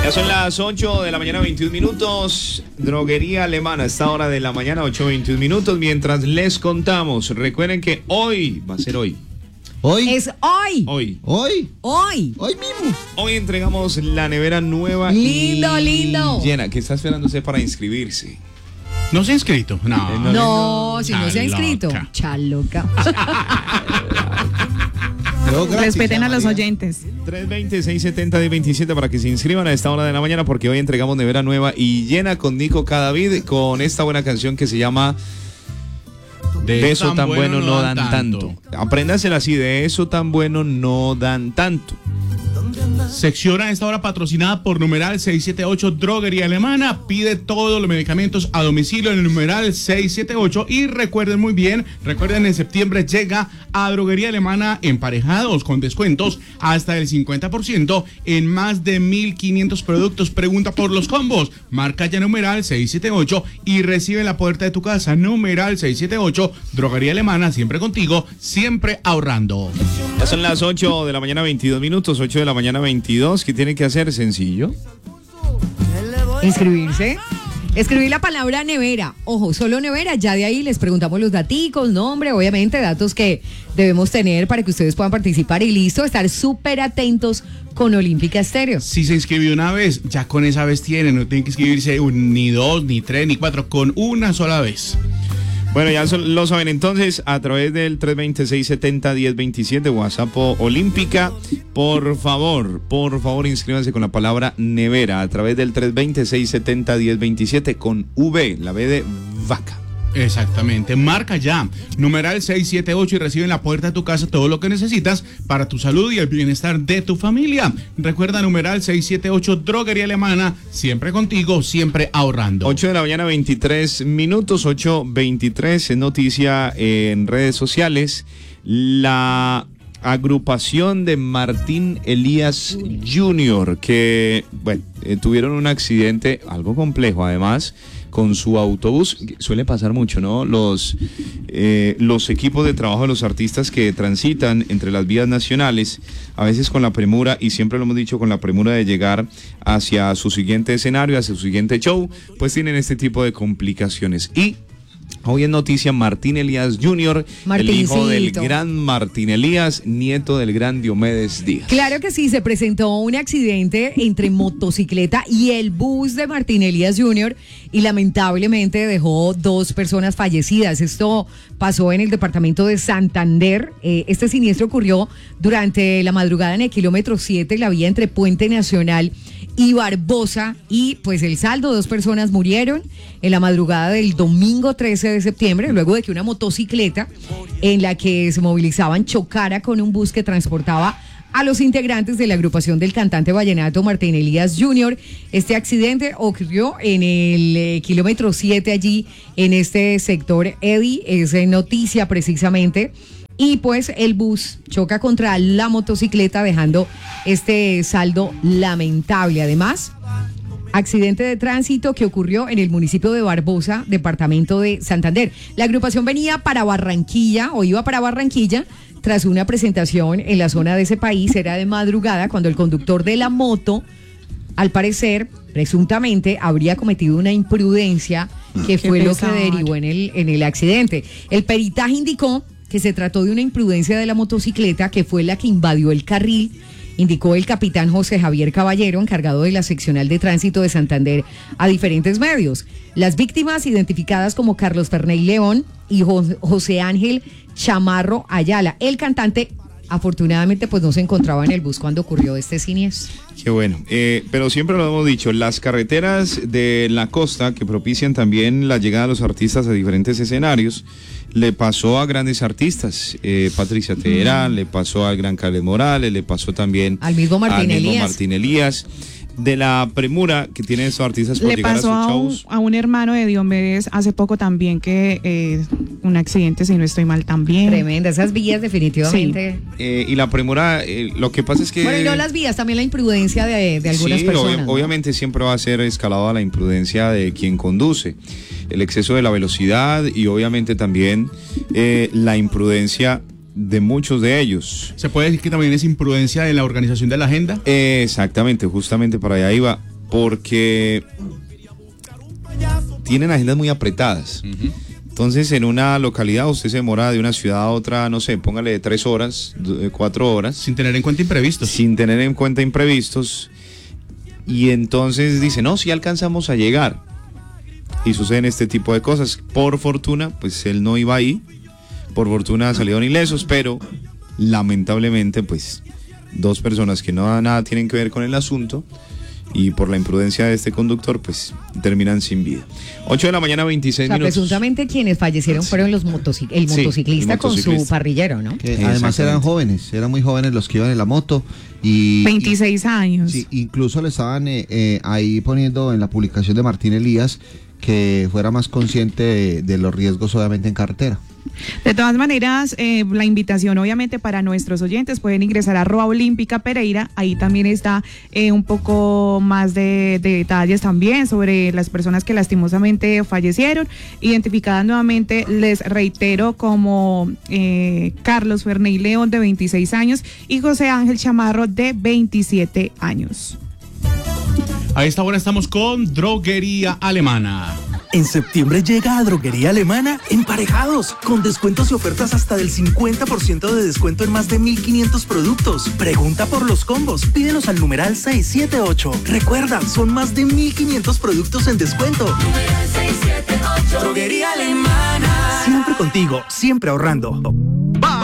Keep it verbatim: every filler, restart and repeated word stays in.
Ya son las ocho de la mañana, veintiún minutos. Droguería Alemana a esta hora de la mañana, ocho veintiún minutos. Mientras les contamos, recuerden que hoy, va a ser hoy. Hoy. Es hoy. Hoy. Hoy. Hoy. Hoy mismo. Hoy entregamos la nevera nueva. Lindo, y lindo. llena. ¿Qué está esperando usted para inscribirse? ¿No se ha inscrito? No. Eh, no. No, si no se ha inscrito. Chaloca. Chaloca. Respeten a los oyentes. tres veinte, seiscientos setenta, diez veintisiete para que se inscriban a esta hora de la mañana, porque hoy entregamos nevera nueva y llena con Nico Cadavid, con esta buena canción que se llama De eso tan bueno no dan tanto. Apréndasela así, de eso tan bueno no dan tanto. Sección a esta hora patrocinada por numeral seiscientos setenta y ocho Droguería Alemana. Pide todos los medicamentos a domicilio en el numeral seiscientos setenta y ocho. Y recuerden muy bien, recuerden en septiembre llega a Droguería Alemana emparejados con descuentos hasta el cincuenta por ciento en más de mil quinientos productos. Pregunta por los combos. Marca ya numeral seiscientos setenta y ocho y recibe en la puerta de tu casa numeral seiscientos setenta y ocho. Droguería Alemana, siempre contigo, siempre ahorrando. Ya son las ocho de la mañana, veintidós minutos, ocho de la mañana, veintidós. ¿Qué tiene que hacer? Sencillo. Inscribirse. Escribir la palabra nevera. Ojo, solo nevera. Ya de ahí les preguntamos los daticos, nombre, obviamente datos que debemos tener para que ustedes puedan participar y listo, estar súper atentos con Olímpica Estéreo. Si se inscribió una vez, ya con esa vez tienen, no tienen que inscribirse un, ni dos, ni tres, ni cuatro, con una sola vez. Bueno, ya lo saben entonces, a través del tres veinte, seiscientos setenta, diez veintisiete, WhatsApp Olímpica, por favor, por favor inscríbanse con la palabra nevera, a través del tres veinte, seiscientos setenta, diez veintisiete, con V, la V de vaca. Exactamente, marca ya, numeral seiscientos setenta y ocho y recibe en la puerta de tu casa todo lo que necesitas para tu salud y el bienestar de tu familia. Recuerda, numeral seiscientos setenta y ocho Droguería Alemana, siempre contigo, siempre ahorrando. ocho de la mañana, veintitrés minutos, ocho veintitrés, es noticia en redes sociales. La agrupación de Martín Elías junior, que, bueno, eh, tuvieron un accidente, algo complejo además, con su autobús. Suele pasar mucho, ¿no? Los, eh, los equipos de trabajo de los artistas que transitan entre las vías nacionales, a veces con la premura, y siempre lo hemos dicho, con la premura de llegar hacia su siguiente escenario, hacia su siguiente show, pues tienen este tipo de complicaciones. Y hoy en noticia, Martín Elías junior, el hijo del gran Martín Elías, nieto del gran Diomedes Díaz. Claro que sí, se presentó un accidente entre motocicleta y el bus de Martín Elías junior y lamentablemente dejó dos personas fallecidas. Esto pasó en el departamento de Santander. Eh, este siniestro ocurrió durante la madrugada en el kilómetro siete, la vía entre Puente Nacional y Barbosa, y pues el saldo, dos personas murieron en la madrugada del domingo trece de septiembre, luego de que una motocicleta en la que se movilizaban chocara con un bus que transportaba a los integrantes de la agrupación del cantante vallenato Martín Elías junior Este accidente ocurrió en el eh, kilómetro siete, allí en este sector Eddy, es noticia precisamente. Y pues el bus choca contra la motocicleta, dejando este saldo lamentable. Además, accidente de tránsito que ocurrió en el municipio de Barbosa, departamento de Santander. La agrupación venía para Barranquilla, o iba para Barranquilla, tras una presentación en la zona de ese país. Era de madrugada cuando el conductor de la moto, al parecer, presuntamente, habría cometido una imprudencia, que fue lo que derivó en el, en el accidente. El peritaje indicó que se trató de una imprudencia de la motocicleta, que fue la que invadió el carril, indicó el capitán José Javier Caballero, encargado de la seccional de tránsito de Santander, a diferentes medios. Las víctimas, identificadas como Carlos Ferney León y José Ángel Chamarro Ayala. El cantante, afortunadamente, pues no se encontraba en el bus cuando ocurrió este siniestro. Qué bueno, eh, pero siempre lo hemos dicho, las carreteras de la costa que propician también la llegada de los artistas a diferentes escenarios, le pasó a grandes artistas, eh, Patricia Teherán, mm. le pasó al gran Carles Morales, le pasó también al mismo Martín al mismo Elías. Martín Elías. De la premura que tienen estos artistas por le llegar a sus pasó shows. A un, a un hermano de Diomedes hace poco también, que eh, un accidente, si no estoy mal, también. Tremenda, esas vías definitivamente. Sí. Eh, y la premura, eh, lo que pasa es que... Bueno, y no las vías, también la imprudencia de, de algunas sí, personas. Ob- ¿no? Obviamente siempre va a ser escalado a la imprudencia de quien conduce. El exceso de la velocidad y obviamente también eh, la imprudencia de muchos de ellos. ¿Se puede decir que también es imprudencia de la organización de la agenda? Eh, exactamente, justamente para allá iba. porque tienen agendas muy apretadas. Uh-huh. Entonces, en una localidad usted se demora de una ciudad a otra, no sé, póngale tres horas, cuatro horas. Sin tener en cuenta imprevistos. Sin tener en cuenta imprevistos. Y entonces dice, no, sí alcanzamos a llegar. Y suceden este tipo de cosas. Por fortuna, pues él no iba ahí. Por fortuna salieron ilesos, pero lamentablemente, pues, dos personas que no nada tienen que ver con el asunto y por la imprudencia de este conductor, pues terminan sin vida. ocho de la mañana, veintiséis o sea, minutos. Presuntamente quienes fallecieron sí. fueron los motoci- el, sí, motociclista el motociclista con su parrillero, ¿no? Que además eran jóvenes, eran muy jóvenes los que iban en la moto. Y, veintiséis y, años. Sí, incluso le estaban eh, eh, ahí poniendo en la publicación de Martín Elías que fuera más consciente de, de los riesgos obviamente en carretera. De todas maneras, eh, la invitación obviamente para nuestros oyentes, pueden ingresar a arroba Olímpica Pereira, ahí también está eh, un poco más de, de detalles también sobre las personas que lastimosamente fallecieron, identificadas nuevamente, les reitero, como eh, Carlos Ferney León de veintiséis años y José Ángel Chamarro de veintisiete años. A esta hora estamos con Droguería Alemana. En septiembre llega a Droguería Alemana Emparejados, con descuentos y ofertas hasta del cincuenta por ciento de descuento en más de mil quinientos productos. Pregunta por los combos, pídelos al numeral seis siete ocho. Recuerda, son más de mil quinientos productos en descuento. Numeral seis siete ocho. Droguería Alemana. Siempre contigo, siempre ahorrando.